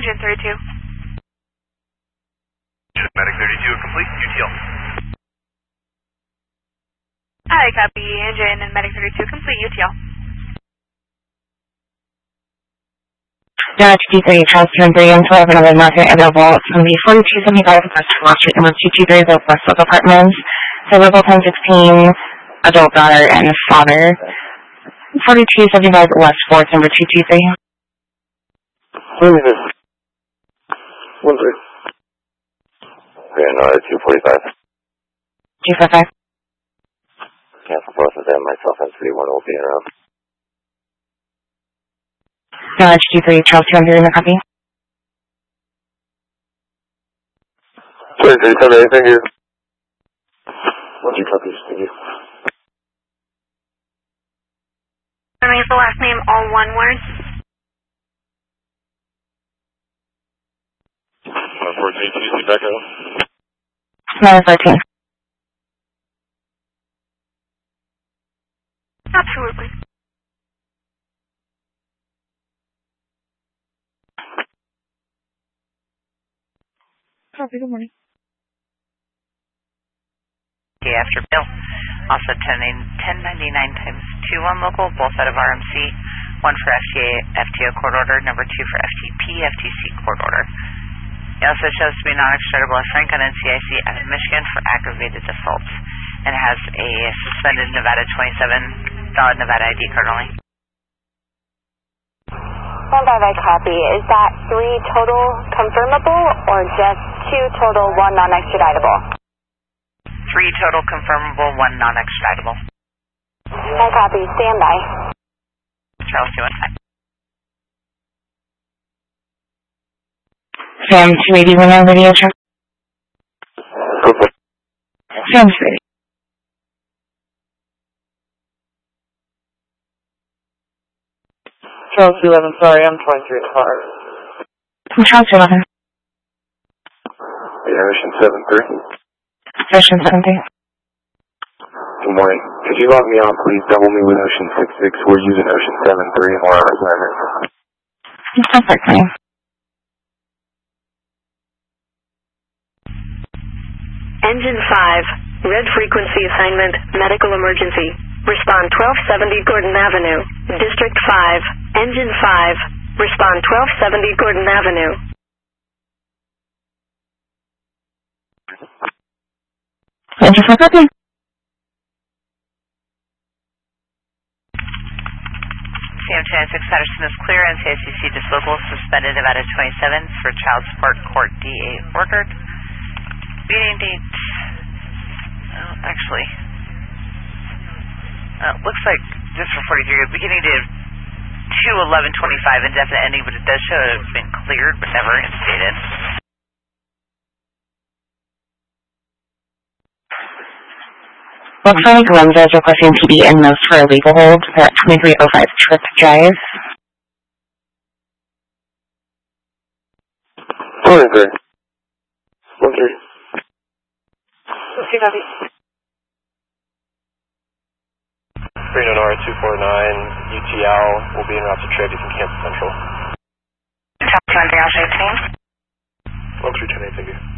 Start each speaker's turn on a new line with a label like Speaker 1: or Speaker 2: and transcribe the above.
Speaker 1: Engine 32.
Speaker 2: Medic 32, complete UTL.
Speaker 1: Hi, copy. Engine and Medic 32, complete UTL.
Speaker 3: Dodge D3, Charles 213, and 12 another market available. It's going to be 4275 West 4th Street, number 223, the Westwood Apartments. Cerebral 1016, adult daughter and father. 4275 West 4th, number 223.
Speaker 4: What is this? 1-3. Okay, no, 245.
Speaker 3: 255.
Speaker 4: Cancel both of them. Myself and 31 will be around.
Speaker 3: Dodge D3, Charles 213, the copy.
Speaker 4: 23, thank you. 1-2 copies, thank you.
Speaker 1: Is the last name all one word?
Speaker 4: 14, can you see back out?
Speaker 3: 913.
Speaker 1: Absolutely.
Speaker 3: Copy, good morning.
Speaker 5: Okay, after bill. Also 1099 times 2 on local, both out of RMC. 1 for FTO court order, number 2 for FTP, FTC court order. It also shows to be non-extradable Frank on NCIC out of Michigan for aggravated assault, and has a suspended Nevada 27 valid Nevada ID card only.
Speaker 6: 155 copy. Is that 3 total confirmable or just 2 total, 1 non-extraditable?
Speaker 5: 3 total confirmable, 1 non-extraditable.
Speaker 6: No copy. Stand by.
Speaker 5: Charles 215.
Speaker 3: Sam 281 on radio check. Sam 280.
Speaker 7: Charles 211, sorry, I'm 23 car.
Speaker 3: Charles 211.
Speaker 4: Yeah, Ocean 73.
Speaker 3: Ocean 70.
Speaker 4: Good morning. Could you log me on, please? Double me with Ocean 66. We're using Ocean 73 and we're on assignment.
Speaker 3: Perfect, fine.
Speaker 8: Engine 5, red frequency assignment, medical emergency. Respond 1270 Gordon Avenue. District 5, Engine 5, respond 1270 Gordon Avenue.
Speaker 3: Engine 5, copy.
Speaker 5: CM 296 Patterson is clear. NCICC disposal suspended Nevada 27 for child support court DA ordered. Meeting date, actually, looks like, just for 43, beginning date of 2/11/25 indefinite ending, but it does show it has been cleared but never instated.
Speaker 3: Looks like Lambda is requesting TD and most for a legal hold. They're at 2305 Trip Drive.
Speaker 4: 23. 1-3.
Speaker 7: Okay, copy.
Speaker 9: Reno Nora 249, UTL will be en route to trade from Campus Central.
Speaker 5: Top 20, I'll 18.
Speaker 9: 1328, thank you.